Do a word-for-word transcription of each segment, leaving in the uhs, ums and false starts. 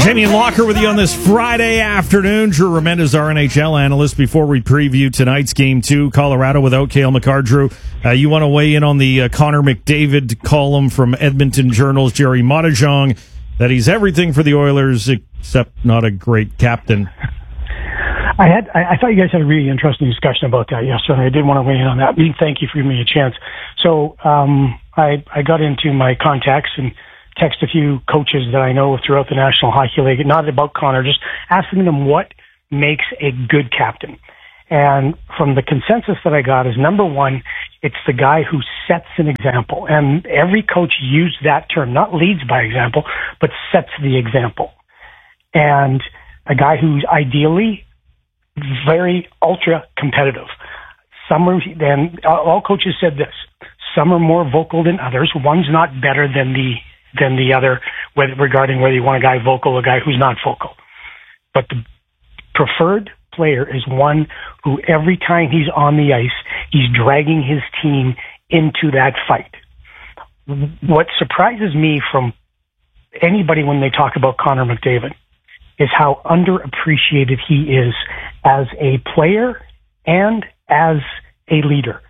Jamie Locker with you on this Friday afternoon. Drew Remendez, our N H L analyst. Before we preview tonight's game two, Colorado without Cale Makar. Drew, uh, you want to weigh in on the uh, Connor McDavid column from Edmonton Journal's Jerry Montajong that he's everything for the Oilers except not a great captain. I had, I, I thought you guys had a really interesting discussion about that yesterday. I did want to weigh in on that. Thank you for giving me a chance. So um, I, I got into my contacts and text a few coaches that I know throughout the National Hockey League, not about Connor, just asking them what makes a good captain. And from the consensus that I got is, number one, it's the guy who sets an example. And every coach used that term, not leads by example, but sets the example. And a guy who's ideally very ultra competitive. Some are, then all coaches said this, some are more vocal than others. One's not better than the than the other, whether, regarding whether you want a guy vocal or a guy who's not vocal. But the preferred player is one who every time he's on the ice, he's dragging his team into that fight. What surprises me from anybody when they talk about Connor McDavid is how underappreciated he is as a player and as a leader.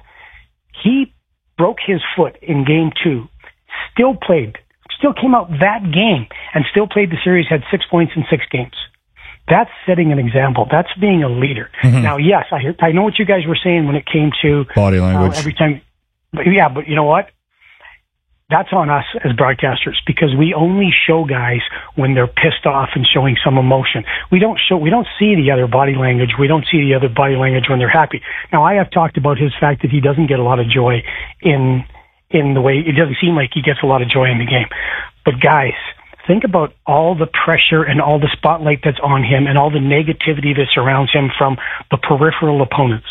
He broke his foot in game two, still played Still came out that game and still played the series, had six points in six games. That's setting an example. That's being a leader. Mm-hmm. Now, yes, I I know what you guys were saying when it came to body language. Uh, every time, but yeah, but you know what? That's on us as broadcasters because we only show guys when they're pissed off and showing some emotion. We don't show, we don't see the other body language. We don't see the other body language when they're happy. Now, I have talked about his fact that he doesn't get a lot of joy in. in the way, it doesn't seem like he gets a lot of joy in the game. But guys, think about all the pressure and all the spotlight that's on him and all the negativity that surrounds him from the peripheral opponents.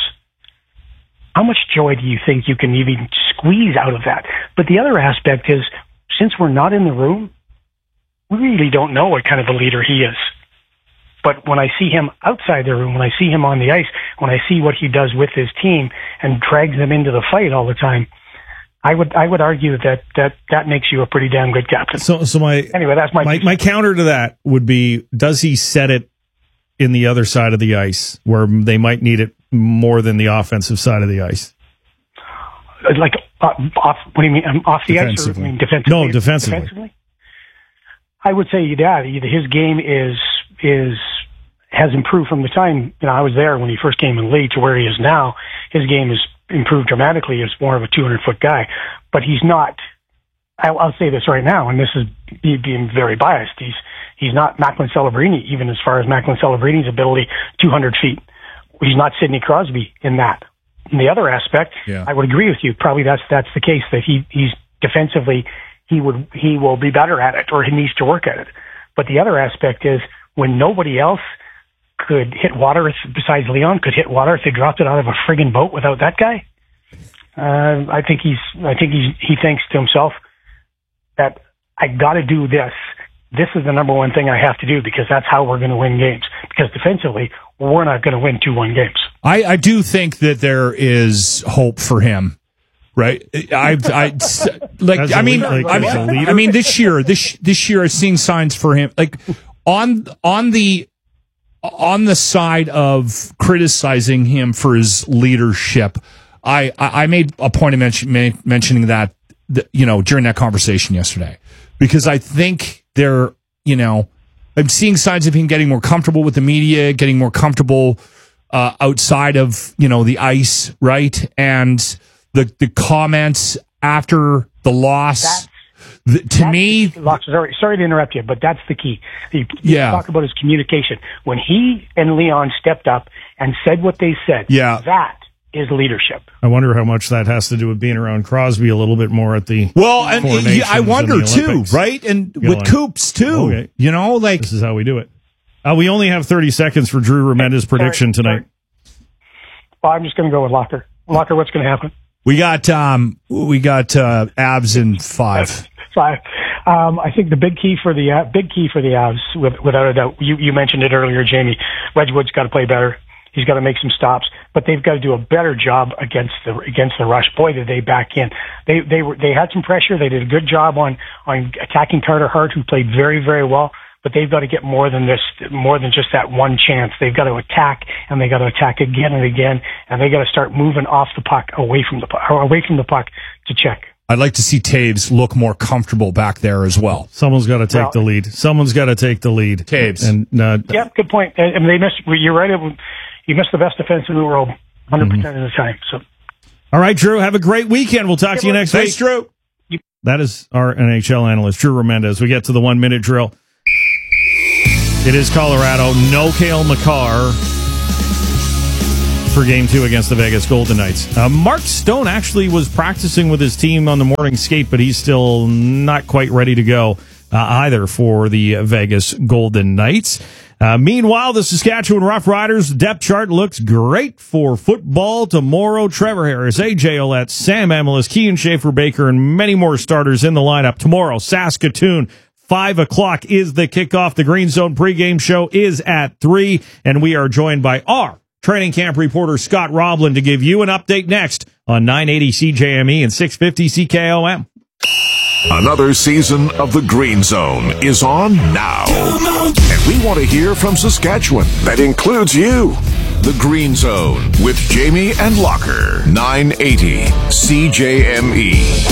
How much joy do you think you can even squeeze out of that? But the other aspect is, since we're not in the room, we really don't know what kind of a leader he is. But when I see him outside the room, when I see him on the ice, when I see what he does with his team and drags them into the fight all the time, I would I would argue that, that that makes you a pretty damn good captain. So so my anyway, that's my my, my counter to that would be: does he set it in the other side of the ice where they might need it more than the offensive side of the ice? Like uh, off? What do you mean? Um, off the ice or I mean, defensively? No, defensively. defensively. I would say yeah. His game is is has improved from the time you know I was there when he first came in the league to where he is now. His game is improved dramatically. He's more of a two hundred foot guy, but he's not, I'll, I'll say this right now, and this is being very biased. He's, he's not Macklin Celebrini, even as far as Macklin Celebrini's ability, two hundred feet. He's not Sidney Crosby in that. In the other aspect, yeah. I would agree with you. Probably that's, that's the case that he, he's defensively, he would, he will be better at it or he needs to work at it. But the other aspect is when nobody else could hit water, besides Leon, could hit water if they dropped it out of a friggin' boat without that guy. Uh, I think he's, I think he's, he thinks to himself that I got to do this. This is the number one thing I have to do because that's how we're going to win games. Because defensively, we're not going to win two one games. I, I do think that there is hope for him. Right, I, I, like, I mean, like, I mean, I mean, this year, this this year, I've seen signs for him. Like on on the. On the side of criticizing him for his leadership, I, I made a point of mention, mentioning that, you know, during that conversation yesterday, because I think they're, you know, I'm seeing signs of him getting more comfortable with the media, getting more comfortable uh, outside of, you know, the ice, right? And the the comments after the loss. That's- The, to that's me, sorry, sorry to interrupt you, but that's the key. You, you yeah. talk about his communication. When he and Leon stepped up and said what they said, yeah. that is leadership. I wonder how much that has to do with being around Crosby a little bit more at the well, and yeah, I wonder too, right? And Go with on. Coops too, okay. You know, like this is how we do it. Uh, we only have thirty seconds for Drew Remendez' prediction sorry, tonight. Sorry. Well, I'm just going to go with Locker. Locker, what's going to happen? We got um, we got uh, Avs in five. Five. Um, I think the big key for the uh, big key for the Avs, with, without a doubt, you, you mentioned it earlier, Jamie. Wedgwood's got to play better. He's got to make some stops, but they've got to do a better job against the against the rush. Boy, did they back in. They they were they had some pressure. They did a good job on on attacking Carter Hart, who played very very well. but they've got to get more than this, more than just that one chance. They've got to attack, and they got to attack again and again, and they got to start moving off the puck, away from the puck, or away from the puck to check. I'd like to see Taves look more comfortable back there as well. Someone's got to take well, the lead. Someone's got to take the lead. Taves. And uh, yeah, good point. I mean, they missed. You're right. You missed the best defense in the world one hundred percent mm-hmm. of the time. So, all right, Drew. Have a great weekend. We'll talk Good to you one. next Thanks, week. Drew. That is our N H L analyst, Drew Remendez. We get to the one-minute drill. It is Colorado. No Cale Makar for game two against the Vegas Golden Knights. Uh, Mark Stone actually was practicing with his team on the morning skate, but he's still not quite ready to go uh, either for the Vegas Golden Knights. Uh, meanwhile, the Saskatchewan Roughriders depth chart looks great for football tomorrow. Trevor Harris, A J Olette, Sam Amelis, Kean Schaefer-Baker, and many more starters in the lineup tomorrow. Saskatoon, five o'clock is the kickoff. The Green Zone pregame show is at three, and we are joined by our training camp reporter Scott Roblin to give you an update next on nine eighty C J M E and six fifty C K O M. Another season of the Green Zone is on now. And we want to hear from Saskatchewan. That includes you. The Green Zone with Jamie and Locker. nine eighty C J M E.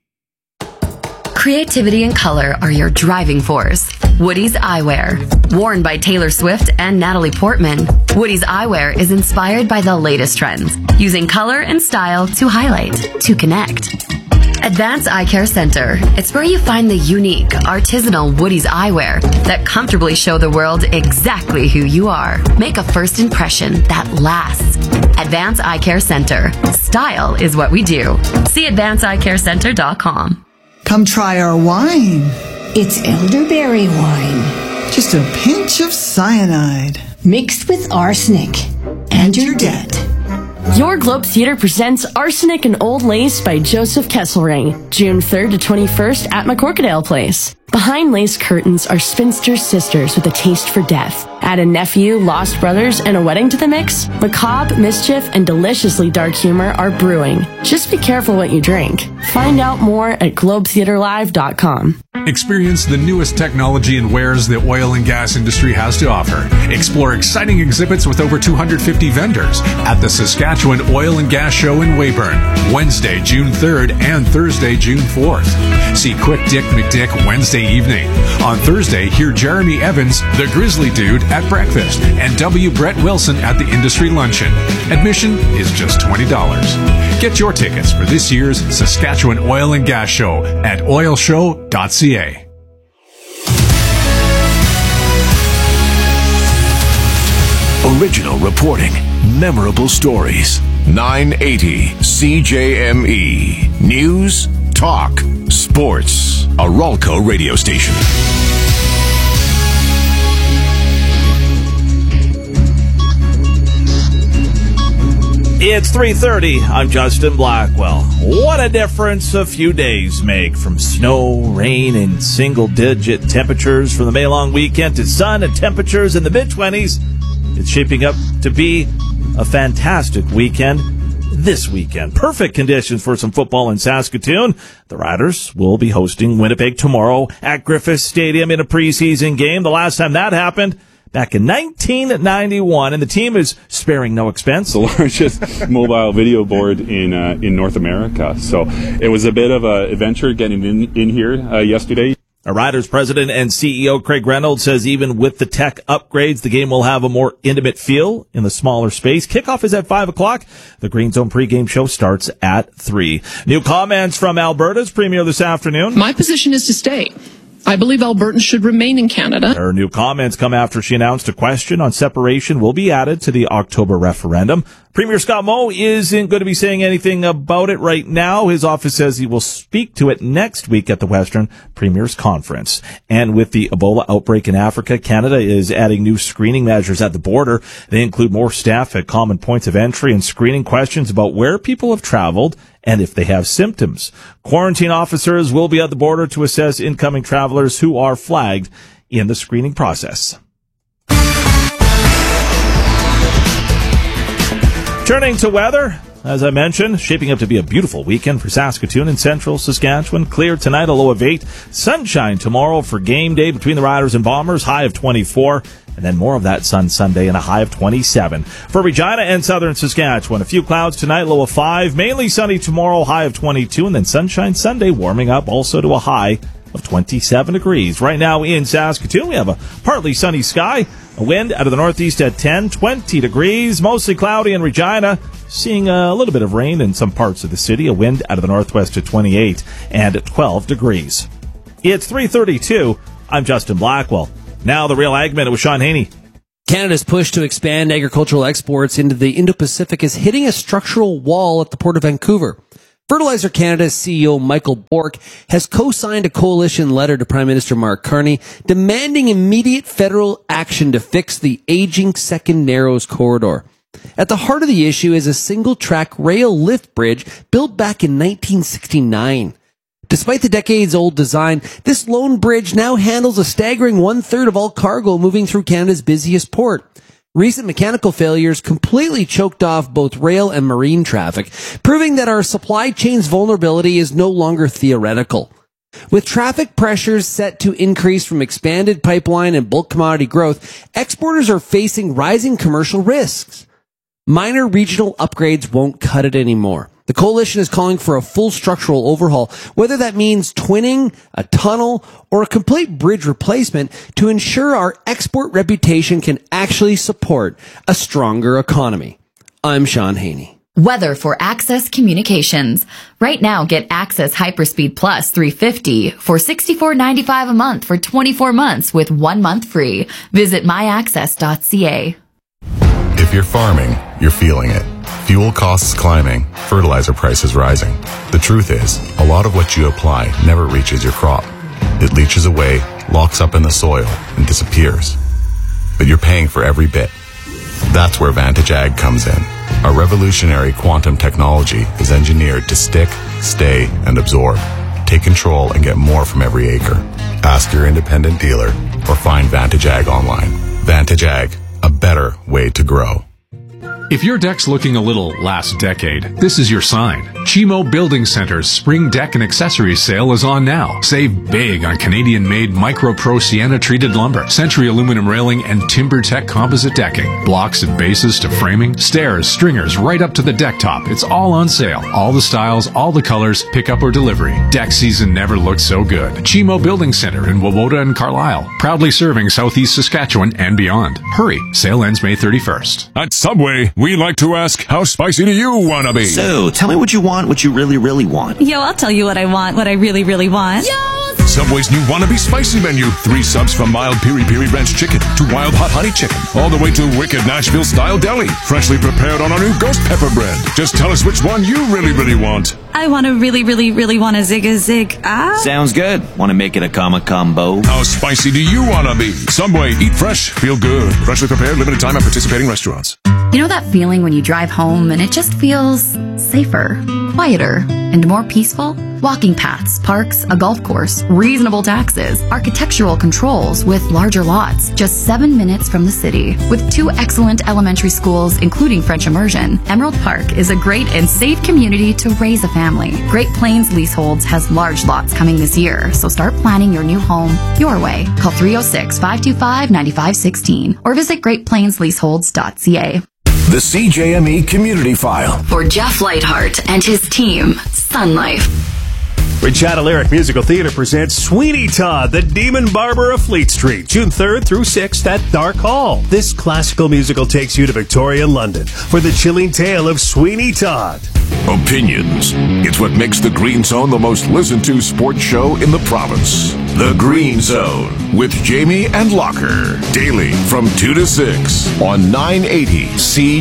Creativity and color are your driving force. Woody's Eyewear. Worn by Taylor Swift and Natalie Portman, Woody's Eyewear is inspired by the latest trends, using color and style to highlight, to connect. Advanced Eye Care Center. It's where you find the unique, artisanal Woody's eyewear that comfortably show the world exactly who you are. Make a first impression that lasts. Advanced Eye Care Center. Style is what we do. See advanced eye care center dot com. Come try our wine. It's elderberry wine. Just a pinch of cyanide. Mixed with arsenic. And you're dead. Your Globe Theater presents Arsenic and Old Lace by Joseph Kesselring, June third to twenty-first at McCorkadale Place. Behind lace curtains are spinster sisters with a taste for death. Add a nephew, lost brothers, and a wedding to the mix? Macabre, mischief, and deliciously dark humor are brewing. Just be careful what you drink. Find out more at globe theater live dot com. Experience the newest technology and wares the oil and gas industry has to offer. Explore exciting exhibits with over two hundred fifty vendors at the Saskatchewan Oil and Gas Show in Weyburn, Wednesday, June third and Thursday, June fourth. See Quick Dick McDick Wednesday evening. On Thursday, hear Jeremy Evans, the Grizzly Dude, at breakfast, and W. Brett Wilson at the Industry Luncheon. Admission is just twenty dollars. Get your tickets for this year's Saskatchewan Oil and Gas Show at oil show dot c a. Original reporting, memorable stories. nine eighty C J M E. News, talk, sports. A Ralco radio station. It's three thirty. I'm Justin Blackwell. What a difference a few days make, from snow, rain, and single-digit temperatures from the May long weekend to sun and temperatures in the mid-twenties. It's shaping up to be a fantastic weekend this weekend. Perfect conditions for some football in Saskatoon. The Riders will be hosting Winnipeg tomorrow at Griffith Stadium in a preseason game. The last time that happened, back in nineteen ninety-one, and the team is sparing no expense. The largest mobile video board in uh, in North America. So it was a bit of an adventure getting in, in here uh, yesterday. A Riders president and C E O Craig Reynolds says even with the tech upgrades, the game will have a more intimate feel in the smaller space. Kickoff is at five o'clock. The Green Zone pregame show starts at three. New comments from Alberta's premier this afternoon. My position is to stay. I believe Albertans should remain in Canada. Her new comments come after she announced a question on separation will be added to the October referendum. Premier Scott Moe isn't going to be saying anything about it right now. His office says he will speak to it next week at the Western Premiers Conference. And with the Ebola outbreak in Africa, Canada is adding new screening measures at the border. They include more staff at common points of entry and screening questions about where people have traveled and if they have symptoms. Quarantine officers will be at the border to assess incoming travelers who are flagged in the screening process. Turning to weather, as I mentioned, shaping up to be a beautiful weekend for Saskatoon and central Saskatchewan. Clear tonight, a low of eight. Sunshine tomorrow for game day between the Riders and Bombers, high of twenty-four. And then more of that sun Sunday and a high of twenty-seven. For Regina and southern Saskatchewan, a few clouds tonight, low of five. Mainly sunny tomorrow, high of twenty-two. And then sunshine Sunday, warming up also to a high of twenty-seven degrees. Right now in Saskatoon, we have a partly sunny sky. A wind out of the northeast at ten, twenty degrees. Mostly cloudy in Regina. Seeing a little bit of rain in some parts of the city. A wind out of the northwest at twenty-eight and twelve degrees. It's three thirty-two. I'm Justin Blackwell. Now the Real Ag Minute with Sean Haney. Canada's push to expand agricultural exports into the Indo-Pacific is hitting a structural wall at the Port of Vancouver. Fertilizer Canada's C E O Michael Bork has co-signed a coalition letter to Prime Minister Mark Carney demanding immediate federal action to fix the aging Second Narrows corridor. At the heart of the issue is a single-track rail lift bridge built back in nineteen sixty-nine. Despite the decades-old design, this lone bridge now handles a staggering one-third of all cargo moving through Canada's busiest port. Recent mechanical failures completely choked off both rail and marine traffic, proving that our supply chain's vulnerability is no longer theoretical. With traffic pressures set to increase from expanded pipeline and bulk commodity growth, exporters are facing rising commercial risks. Minor regional upgrades won't cut it anymore. The coalition is calling for a full structural overhaul, whether that means twinning, a tunnel, or a complete bridge replacement to ensure our export reputation can actually support a stronger economy. I'm Sean Haney. Weather for Access Communications. Right now, get Access Hyperspeed Plus three fifty for sixty-four ninety-five a month for twenty-four months with one month free. Visit my access dot c a. If you're farming, you're feeling it. Fuel costs climbing, fertilizer prices rising. The truth is, a lot of what you apply never reaches your crop. It leaches away, locks up in the soil, and disappears. But you're paying for every bit. That's where Vantage Ag comes in. Our revolutionary quantum technology is engineered to stick, stay, and absorb. Take control and get more from every acre. Ask your independent dealer or find Vantage Ag online. Vantage Ag, a better way to grow. If your deck's looking a little last decade, this is your sign. Chimo Building Center's Spring Deck and Accessories sale is on now. Save big on Canadian-made Micro Pro Sienna-treated lumber, Century aluminum railing, and TimberTech composite decking. Blocks and bases to framing, stairs, stringers, right up to the deck top. It's all on sale. All the styles, all the colors, pickup or delivery. Deck season never looked so good. Chimo Building Center in Wawota and Carlisle. Proudly serving Southeast Saskatchewan and beyond. Hurry. Sale ends May thirty-first. At Subway, we like to ask, how spicy do you want to be? So, tell me what you want, what you really, really want. Yo, I'll tell you what I want, what I really, really want. Yo! Subway's new Wannabe Spicy menu. Three subs from mild piri piri ranch chicken to wild hot honey chicken, all the way to wicked Nashville style deli, freshly prepared on our new ghost pepper bread. Just tell us which one you really, really want. I want to really, really, really want a zig a zig. Ah. Sounds good. Want to make it a comma combo? How spicy do you want to be? Subway, eat fresh, feel good. Freshly prepared, limited time at participating restaurants. You know that feeling when you drive home and it just feels safer, quieter, and more peaceful? Walking paths, parks, a golf course, reasonable taxes, architectural controls with larger lots, just seven minutes from the city. With two excellent elementary schools, including French immersion, Emerald Park is a great and safe community to raise a family. Great Plains Leaseholds has large lots coming this year, so start planning your new home your way. Call three oh six, five two five, nine five one six or visit great plains leaseholds dot c a. The C J M E Community File. For Jeff Lightheart and his team, Sun Life. Regina Lyric Musical Theater presents Sweeney Todd, the Demon Barber of Fleet Street, June third through sixth at Dark Hall. This classical musical takes you to Victoria, London for the chilling tale of Sweeney Todd. Opinions. It's what makes the Green Zone the most listened to sports show in the province. The Green Zone with Jamie and Locker. Daily from two to six on nine eighty C